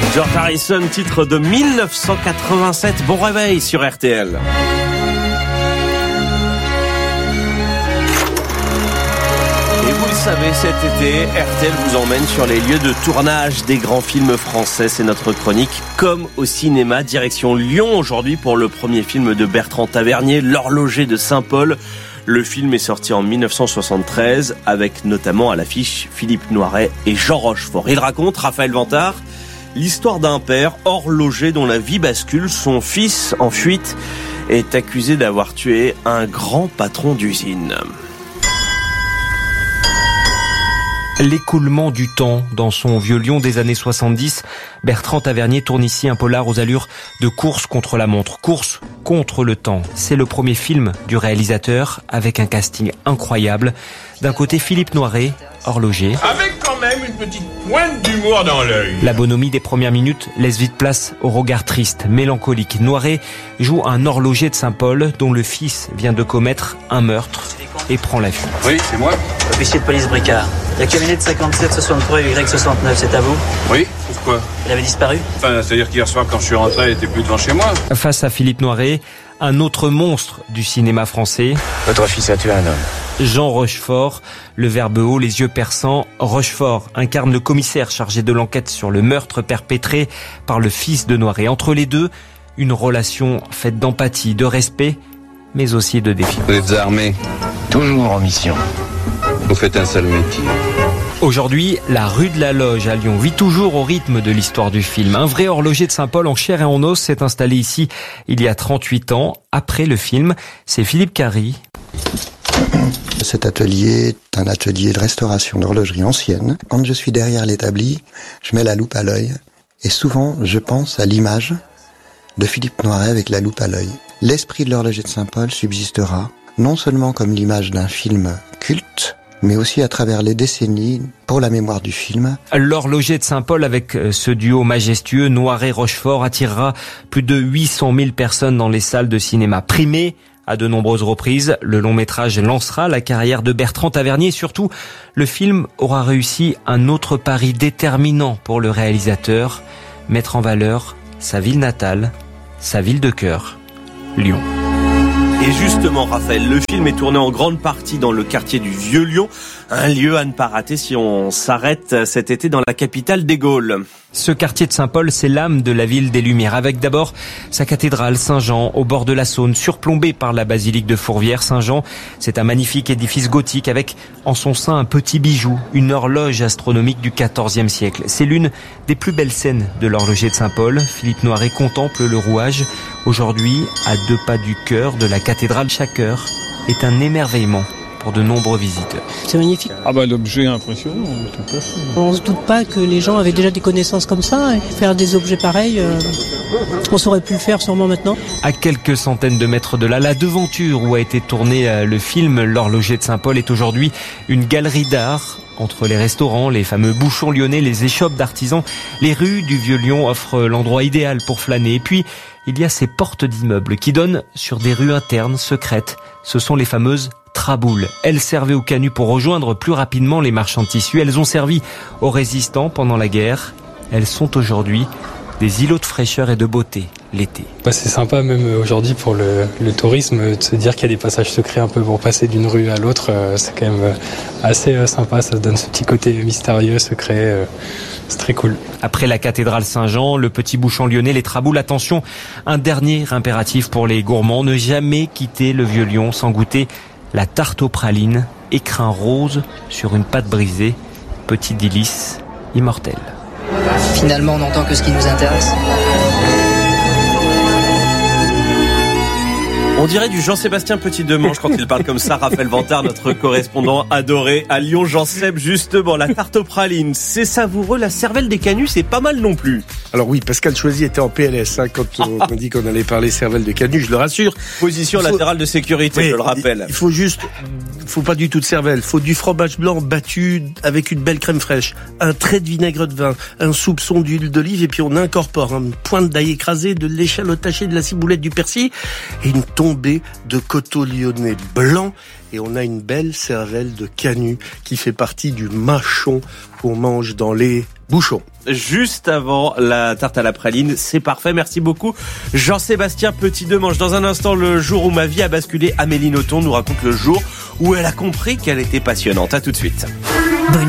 George Harrison, titre de 1987. Bon réveil sur RTL. Et vous le savez, cet été, RTL vous emmène sur les lieux de tournage des grands films français. C'est notre chronique Comme au cinéma, direction Lyon aujourd'hui pour le premier film de Bertrand Tavernier, L'Horloger de Saint-Paul. Le film est sorti en 1973 avec notamment à l'affiche Philippe Noiret et Jean Rochefort. Il raconte, Raphaël Vantard, l'histoire d'un père horloger dont la vie bascule. Son fils, en fuite, est accusé d'avoir tué un grand patron d'usine. L'écoulement du temps dans son vieux Lyon des années 70, Bertrand Tavernier tourne ici un polar aux allures de course contre la montre, course contre le temps. C'est le premier film du réalisateur avec un casting incroyable. D'un côté, Philippe Noiret, horloger. Avec quand même une petite pointe d'humour dans l'œil. La bonhomie des premières minutes laisse vite place au regard triste, mélancolique. Noiret joue un horloger de Saint-Paul dont le fils vient de commettre un meurtre et prend la fuite. Oui, c'est moi. Officier de police Bricard. La camionnette 57 63 Y69, c'est à vous? Oui, pourquoi? Elle avait disparu? Enfin, c'est-à-dire qu'hier soir, quand je suis rentré, elle était plus devant chez moi. Face à Philippe Noiret, un autre monstre du cinéma français. Votre fils a tué un homme. Jean Rochefort, le verbe haut, les yeux perçants. Rochefort incarne le commissaire chargé de l'enquête sur le meurtre perpétré par le fils de Noiret. Entre les deux, une relation faite d'empathie, de respect, mais aussi de défi. Vous êtes armé? Toujours en mission. Vous faites un sale métier. Aujourd'hui, la rue de la Loge à Lyon vit toujours au rythme de l'histoire du film. Un vrai horloger de Saint-Paul en chair et en os s'est installé ici il y a 38 ans. Après le film, c'est Philippe Carry. Cet atelier est un atelier de restauration d'horlogerie ancienne. Quand je suis derrière l'établi, je mets la loupe à l'œil. Et souvent, je pense à l'image de Philippe Noiret avec la loupe à l'œil. L'esprit de l'horloger de Saint-Paul subsistera, non seulement comme l'image d'un film culte, mais aussi à travers les décennies pour la mémoire du film. L'horloger de Saint-Paul avec ce duo majestueux Noiret-Rochefort attirera plus de 800 000 personnes dans les salles de cinéma. Primé à de nombreuses reprises, le long métrage lancera la carrière de Bertrand Tavernier et surtout, le film aura réussi un autre pari déterminant pour le réalisateur, mettre en valeur sa ville natale, sa ville de cœur, Lyon. Et justement, Raphaël, le film est tourné en grande partie dans le quartier du Vieux-Lyon, un lieu à ne pas rater si on s'arrête cet été dans la capitale des Gaules. Ce quartier de Saint-Paul, c'est l'âme de la ville des Lumières, avec d'abord sa cathédrale Saint-Jean au bord de la Saône, surplombée par la basilique de Fourvière. Saint-Jean, c'est un magnifique édifice gothique avec en son sein un petit bijou, une horloge astronomique du XIVe siècle. C'est l'une des plus belles scènes de l'horloger de Saint-Paul. Philippe Noiret contemple le rouage. Aujourd'hui, à 2 pas du cœur de la cathédrale, chaque heure est un émerveillement pour de nombreux visiteurs. C'est magnifique. Ah bah l'objet est impressionnant, tout à fait. On se doute pas que les gens avaient déjà des connaissances comme ça. Et faire des objets pareils, on saurait pu le faire sûrement maintenant. À quelques centaines de mètres de là, la devanture où a été tourné le film L'Horloger de Saint-Paul est aujourd'hui une galerie d'art. Entre les restaurants, les fameux bouchons lyonnais, les échoppes d'artisans, les rues du Vieux-Lyon offrent l'endroit idéal pour flâner. Et puis, il y a ces portes d'immeubles qui donnent sur des rues internes, secrètes. Ce sont les fameuses traboules. Elles servaient aux canuts pour rejoindre plus rapidement les marchands de tissus. Elles ont servi aux résistants pendant la guerre. Elles sont aujourd'hui des îlots de fraîcheur et de beauté l'été. C'est sympa même aujourd'hui pour le tourisme de se dire qu'il y a des passages secrets un peu pour passer d'une rue à l'autre. C'est quand même assez sympa, ça donne ce petit côté mystérieux, secret. C'est très cool. Après la cathédrale Saint-Jean, le petit bouchon lyonnais, les traboules, attention, un dernier impératif pour les gourmands, ne jamais quitter le Vieux-Lyon sans goûter la tarte aux pralines, écrin rose sur une pâte brisée, petit délice immortel. Finalement, on n'entend que ce qui nous intéresse. On dirait du Jean-Sébastien Petit-Demange quand il parle comme ça. Raphaël Vantard, notre correspondant adoré à Lyon. Jean-Seb, justement, la tarte aux pralines, c'est savoureux. La cervelle des canuts, c'est pas mal non plus. Alors oui, Pascal Choisy était en PLS quand on dit qu'on allait parler cervelle de canut, je le rassure. Position latérale de sécurité, je le rappelle. Il faut pas du tout de cervelle, faut du fromage blanc battu avec une belle crème fraîche, un trait de vinaigre de vin, un soupçon d'huile d'olive et puis on incorpore une pointe d'ail écrasée, de l'échalote hachée, de la ciboulette, du persil et une tombée de coteaux lyonnais blanc. Et on a une belle cervelle de canut qui fait partie du mâchon qu'on mange dans les bouchons. juste avant la tarte à la praline. C'est parfait, merci beaucoup Jean-Sébastien Petit-Demange. Dans un instant, le jour où ma vie a basculé, Amélie Nothomb nous raconte le jour où elle a compris qu'elle était passionnante. À tout de suite. Bonne